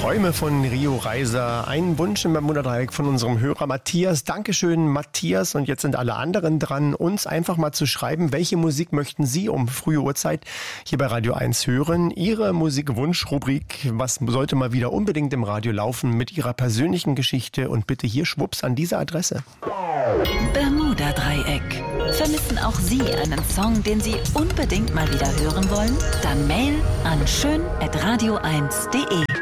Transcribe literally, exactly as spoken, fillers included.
Träume von Rio Reiser. Ein Wunsch im Bermuda-Dreieck von unserem Hörer Matthias. Dankeschön, Matthias. Und jetzt sind alle anderen dran, uns einfach mal zu schreiben, welche Musik möchten Sie um frühe Uhrzeit hier bei Radio eins hören? Ihre Musikwunsch-Rubrik, was sollte mal wieder unbedingt im Radio laufen, mit Ihrer persönlichen Geschichte und bitte hier schwupps an diese Adresse. Bermuda-Dreieck. Vermissen auch Sie einen Song, den Sie unbedingt mal wieder hören wollen? Dann Mail an schön at radio eins punkt de.